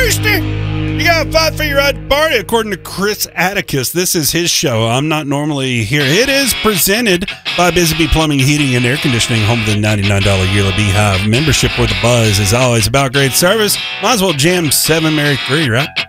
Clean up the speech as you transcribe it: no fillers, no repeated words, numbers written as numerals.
You got a 5 for your ride party, according to Chris Atticus. This is his show. I'm not normally here. It is presented by Busy Bee Plumbing, Heating, and Air Conditioning, home of the $99 yearly Beehive membership, where the buzz is always about great service. Might as well jam 7 Mary 3, right?